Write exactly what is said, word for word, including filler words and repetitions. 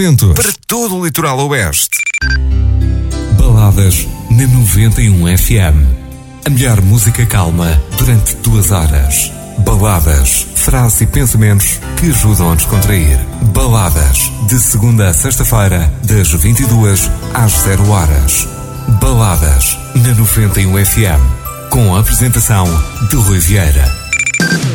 Para todo o litoral oeste. Baladas na noventa e um F M. A melhor música calma durante duas horas. Baladas, frases e pensamentos que ajudam a descontrair. Baladas, de segunda a sexta-feira, das vinte e duas às zero horas. Baladas, na noventa e um F M. Com a apresentação de Rui Vieira.